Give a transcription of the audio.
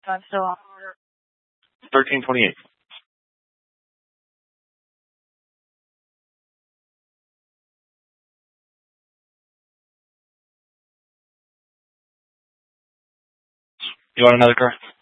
I'm still on. 1328. You want another car?